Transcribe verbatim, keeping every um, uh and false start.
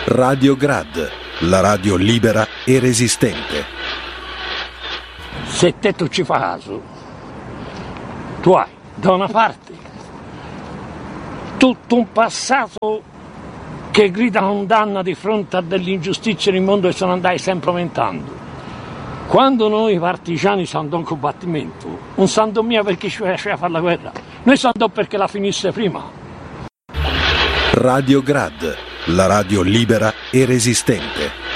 Radio Grad, la radio libera e resistente. Se te tu ci fa caso, tu hai da una parte tutto un passato che grida condanna di fronte a delle ingiustizie nel mondo che sono andate sempre aumentando. Quando noi partigiani siamo andato in combattimento, non siamo mia perché ci faceva fare la guerra, noi siamo andato perché la finisse prima. Radio Grad, la radio libera e resistente.